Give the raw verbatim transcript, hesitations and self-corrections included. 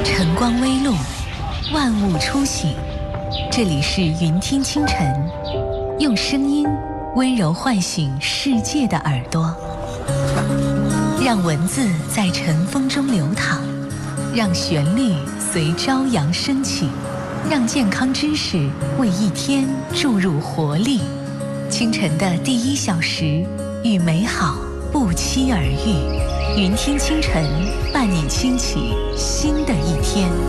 晨光微露，万物初醒。这里是云听清晨，用声音温柔唤醒世界的耳朵，让文字在晨风中流淌，让旋律随朝阳升起，让健康知识为一天注入活力。清晨的第一小时，与美好不期而遇。云听清晨，伴你轻启新的一天。